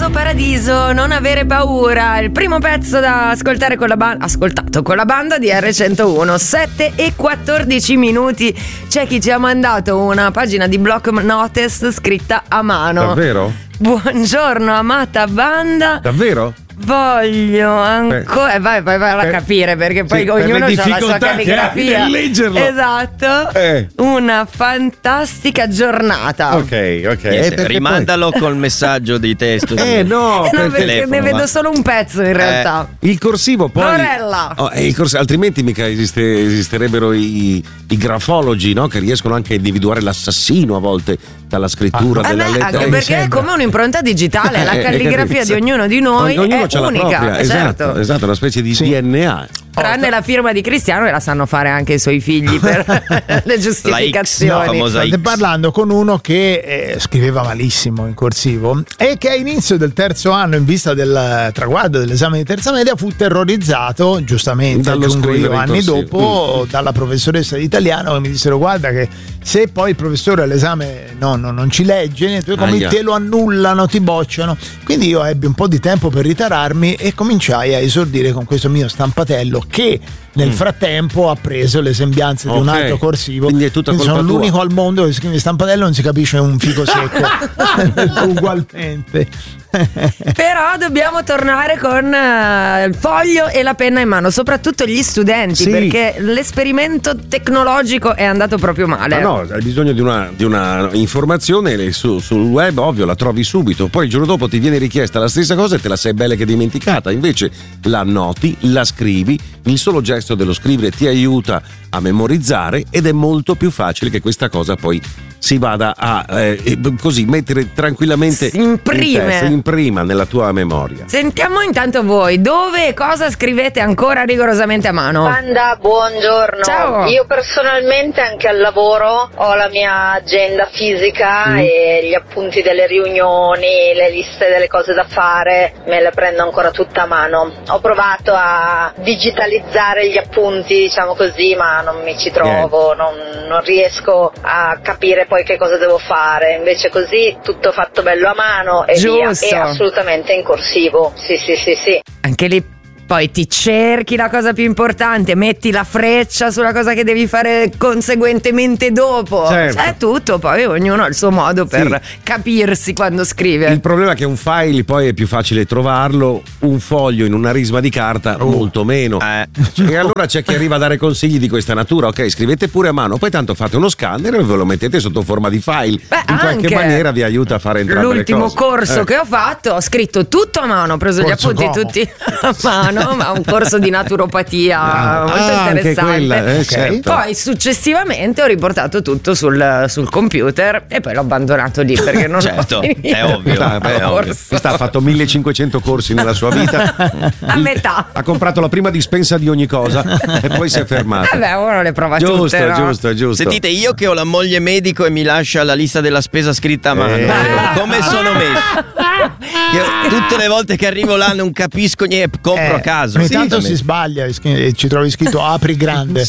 Mio Paradiso, non avere paura. Il primo pezzo da ascoltare con la banda, ascoltato con la banda di R101. 7:14. C'è chi ci ha mandato una pagina di block notice scritta a mano. Davvero? Buongiorno amata banda. Davvero? Voglio ancora vai a capire, perché poi sì, ognuno per le ha la sua calligrafia. Leggerlo. Esatto. Una fantastica giornata. Ok. Rimandalo col messaggio di testo. No, perché ne vedo solo un pezzo in realtà. Il corsivo poi Lorella. Altrimenti mica esisterebbero i grafologi, no? Che riescono anche a individuare l'assassino a volte dalla scrittura della lettera. Anche perché è come un'impronta digitale, la calligrafia di ognuno di noi ognuno è c'ha unica. la propria, esatto, una specie di DNA. Tranne la firma di Cristiano, che la sanno fare anche i suoi figli per le giustificazioni. State parlando con uno che scriveva malissimo in corsivo e che a inizio del terzo anno, in vista del traguardo dell'esame di terza media, fu terrorizzato, giustamente aggiungo io, anni dopo, dalla professoressa di italiano, che mi dissero: guarda che se poi il professore all'esame non ci legge, come te lo annullano, ti bocciano. Quindi io ebbi un po' di tempo per ritararmi e cominciai a esordire con questo mio stampatello, che nel frattempo ha preso le sembianze di un altro corsivo. Quindi è tutta colpa sono tua. l'unico al mondo che scrive stampatello, non si capisce un fico secco. Ugualmente. Però dobbiamo tornare con il foglio e la penna in mano, soprattutto gli studenti, perché l'esperimento tecnologico è andato proprio male. No, hai bisogno di una informazione sul web, ovvio, la trovi subito, poi il giorno dopo ti viene richiesta la stessa cosa e te la sei bella che dimenticata. Invece la annoti, la scrivi, il solo gesto dello scrivere ti aiuta a memorizzare ed è molto più facile che questa cosa poi si vada a così mettere tranquillamente imprima nella tua memoria. Sentiamo intanto voi dove e cosa scrivete ancora rigorosamente a mano. Banda, buongiorno. Ciao. Io personalmente anche al lavoro ho la mia agenda fisica e gli appunti delle riunioni, le liste delle cose da fare me le prendo ancora tutta a mano. Ho provato a digitalizzare gli appunti, diciamo così, ma non mi ci trovo, non riesco a capire poi che cosa devo fare. Invece così tutto fatto bello a mano e via, e assolutamente in corsivo. Sì. Anche lì poi ti cerchi la cosa più importante, metti la freccia sulla cosa che devi fare conseguentemente dopo. È tutto, poi ognuno ha il suo modo per capirsi quando scrive. Il problema è che un file poi è più facile trovarlo, un foglio in una risma di carta molto meno. E allora c'è chi arriva a dare consigli di questa natura. Ok, scrivete pure a mano, poi tanto fate uno scanner e ve lo mettete sotto forma di file. In qualche maniera vi aiuta a fare entrambe le cose. L'ultimo corso che ho fatto, ho scritto tutto a mano, ho preso gli appunti tutti a mano, ma un corso di naturopatia molto interessante. Certo. Poi successivamente ho riportato tutto sul computer e poi l'ho abbandonato lì perché non certo, ho finito. è ovvio. Questa ha fatto 1500 corsi nella sua vita. A metà. Ha comprato la prima dispensa di ogni cosa e poi si è fermato. Uno le prova tutte, no? Giusto. Sentite, io che ho la moglie medico e mi lascia la lista della spesa scritta a mano, come sono messo? Io, tutte le volte che arrivo là non capisco niente, compro a caso. Ogni tanto si sbaglia e ci trovi scritto apri grande.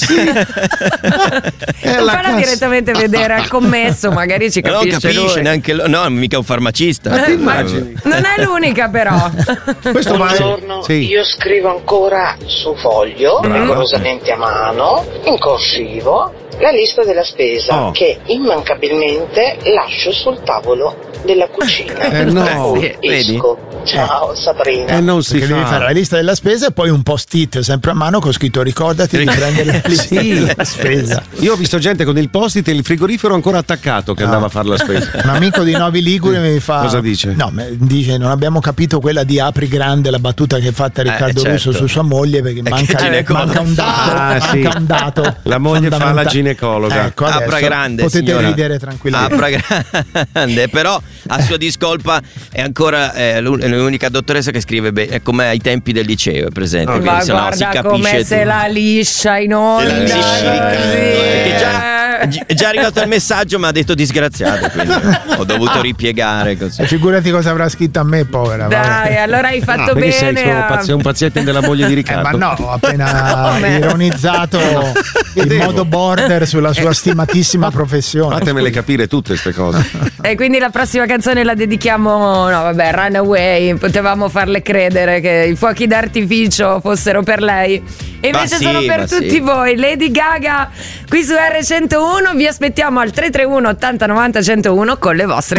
Non farà direttamente vedere al commesso, magari ci capisce. Non capisce lui. neanche no, mica un farmacista. Ma ti immagini? Non è l'unica però. Buongiorno, io scrivo ancora su foglio, rigorosamente a mano, in corsivo, la lista della spesa che immancabilmente lascio sul tavolo della cucina. Esco. Ciao Sabrina. Non si devi fare la lista della spesa e poi un post-it sempre a mano con scritto ricordati di prendere la lista della spesa. Io ho visto gente con il post-it e il frigorifero ancora attaccato che andava a fare la spesa. Un amico di Novi Ligure mi fa: cosa dice? No, dice non abbiamo capito quella di apri grande, la battuta che ha fatta Riccardo Russo su sua moglie, perché manca un dato. La moglie fa la ginecologa. Ecco, apra grande, potete signora. ridere tranquillamente. Apra grande, però a sua discolpa è ancora l'unica dottoressa che scrive bene, è come ai tempi del liceo, è presente? Ma guarda come se la liscia in onda. Perché già È già arrivato il messaggio, ma ha detto disgraziato, quindi ho dovuto ripiegare così. E figurati cosa avrà scritto a me, povera. Dai, allora hai fatto bene. Sei un paziente della moglie di Riccardo. Ma no, ho appena ironizzato in modo border sulla sua stimatissima professione. Fatemele capire tutte queste cose. E quindi la prossima canzone la dedichiamo, Runaway. Potevamo farle credere che i fuochi d'artificio fossero per lei, e invece sono per tutti voi. Lady Gaga qui su R101. Vi aspettiamo al 331 80 90 101 con le vostre